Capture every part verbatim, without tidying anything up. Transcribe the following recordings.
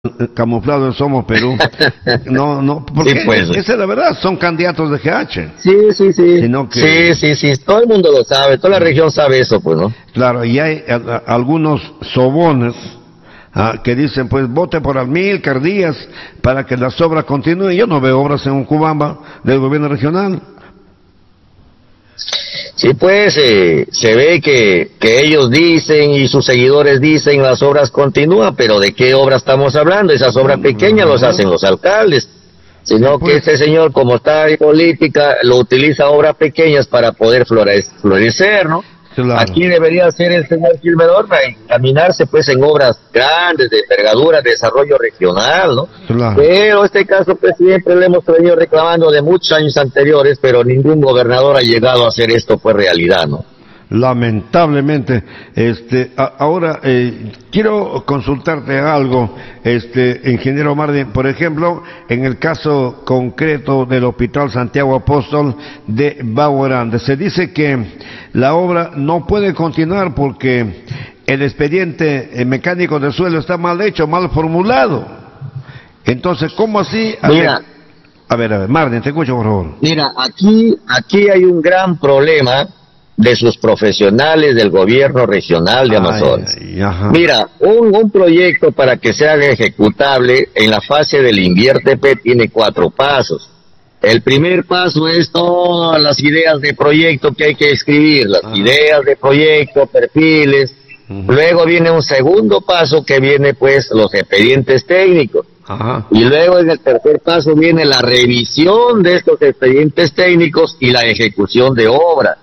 camuflado en Somos Perú. No, no, porque Sí, pues. esa es la verdad, son candidatos de G H. Sí, sí, sí. Sino que, Sí, sí, sí. Todo el mundo lo sabe, toda la región sabe eso, pues, ¿no? claro, y hay a- a- algunos sobones ah, que dicen, pues vote por Amílcar Díaz para que las obras continúen. Yo no veo obras en Ucubamba del gobierno regional. Sí, pues eh, se ve que, que ellos dicen y sus seguidores dicen las obras continúan, pero ¿de qué obras estamos hablando? Esas obras pequeñas los hacen los alcaldes, sino que este señor, como está en política, lo utiliza obras pequeñas para poder flore- florecer, ¿no? Claro. Aquí debería ser el señor Gilbert Horna y caminarse pues en obras grandes, de envergadura, de desarrollo regional, ¿no? Claro. Pero este caso pues siempre le hemos venido reclamando de muchos años anteriores, pero ningún gobernador ha llegado a hacer esto pues realidad, ¿no? Lamentablemente, este, a- ahora eh, quiero consultarte algo, este, ingeniero Martín, por ejemplo, en el caso concreto del Hospital Santiago Apóstol de Bauerande, se dice que la obra no puede continuar porque el expediente eh, mecánico de suelo está mal hecho, mal formulado. Entonces, ¿cómo así? A Mira. ver, a ver, a ver, Martín, te escucho, por favor. Mira, aquí, aquí hay un gran problema de sus profesionales del gobierno regional de Amazonas. Ay, ay, ajá. Mira, un, un proyecto para que sea ejecutable en la fase del invierte-P tiene cuatro pasos. El primer paso es todas las ideas de proyecto que hay que escribir, las Ajá. ideas de proyecto, perfiles. Ujú. Luego viene un segundo paso que viene pues los expedientes técnicos. Ajá. Y luego en el tercer paso viene la revisión de estos expedientes técnicos y la ejecución de obra,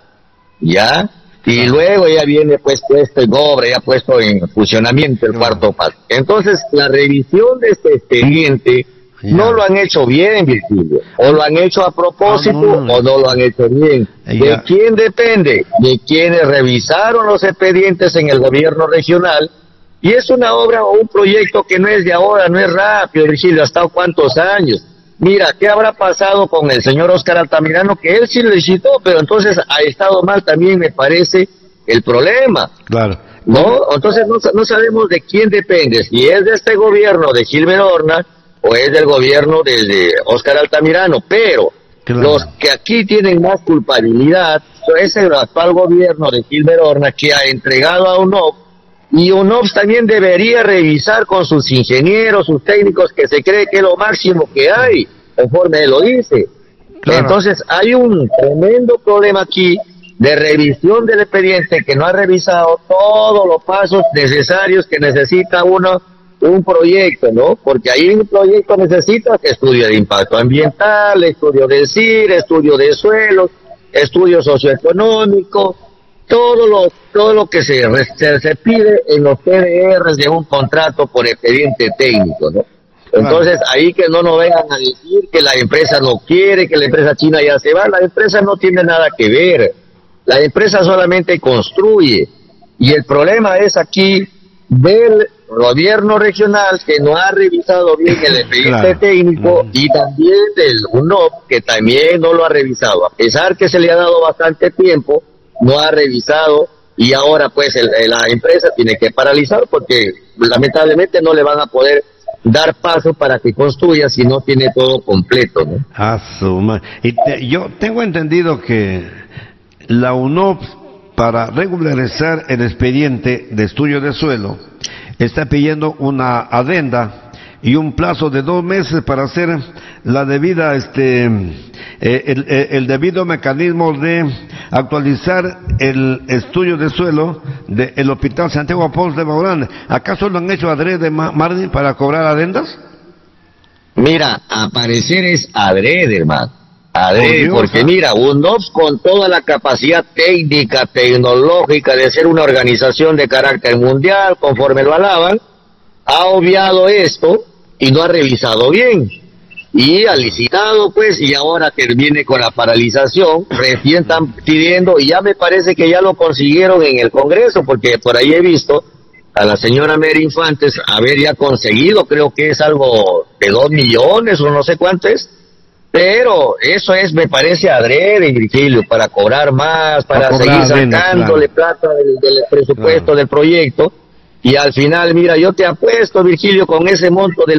¿ya? Y luego ya viene pues puesto en obra, ya puesto en funcionamiento el Claro. cuarto paso. Entonces, la revisión de este expediente Ya. no lo han hecho bien, Virgilio. O lo han hecho a propósito Ah, no. o no lo han hecho bien. Ya. ¿De quién depende? De quienes revisaron los expedientes en el gobierno regional. Y es una obra o un proyecto que no es de ahora, no es rápido, Virgilio, ha estado cuántos años. Mira, ¿qué habrá pasado con el señor Óscar Altamirano? Que él sí lo licitó, pero entonces ha estado mal también, me parece, el problema, Claro. ¿no? Entonces no, sa- no sabemos de quién depende, si es de este gobierno de Gilbert Horna o es del gobierno de, de Óscar Altamirano, pero Claro. los que aquí tienen más culpabilidad es el actual gobierno de Gilbert Horna, que ha entregado a U N O P, y U N O P también debería revisar con sus ingenieros, sus técnicos, que se cree que es lo máximo que hay, conforme él lo dice. Claro. Entonces hay un tremendo problema aquí de revisión del expediente, que no ha revisado todos los pasos necesarios que necesita uno un proyecto, ¿no? Porque ahí un proyecto necesita estudio de impacto ambiental, estudio de S I R, estudio de suelos, estudio socioeconómico, todo lo todo lo que se, re- se, se pide en los P D Rs de un contrato por expediente técnico, ¿no? Entonces, ahí que no nos vengan a decir que la empresa no quiere, que la empresa china ya se va, la empresa no tiene nada que ver, la empresa solamente construye, y el problema es aquí del gobierno regional, que no ha revisado bien el expediente Claro. técnico, Mm. y también del U N O P, que también no lo ha revisado, a pesar que se le ha dado bastante tiempo, no ha revisado, y ahora pues el- el- la empresa tiene que paralizar porque lamentablemente no le van a poder dar paso para que construya si no tiene todo completo, ¿no? A su ma- Y te- yo tengo entendido que la U N O P, para regularizar el expediente de estudio de suelo, está pidiendo una adenda y un plazo de dos meses para hacer la debida, este, eh, el, el- el debido mecanismo de actualizar el estudio de suelo del Hospital Santiago Apóstol de Bauerande. ¿Acaso lo han hecho adrede, Ma- Martín, para cobrar adendas? Mira, a parecer es adrede, hermano. Por Adrede, Dios, porque ah. mira, U N O P con toda la capacidad técnica, tecnológica de ser una organización de carácter mundial, conforme lo alaban, ha obviado esto y no ha revisado bien. Y ha licitado, pues, y ahora que viene con la paralización, recién están pidiendo, y ya me parece que ya lo consiguieron en el Congreso, porque por ahí he visto a la señora Mary Infantes haber ya conseguido, creo que es algo de dos millones o no sé cuánto es, pero eso es, me parece, adrede, Virgilio, para cobrar más, para, Para cobrar seguir adenda, sacándole plata del, del presupuesto Claro. del proyecto, y al final, mira, yo te apuesto, Virgilio, con ese monto del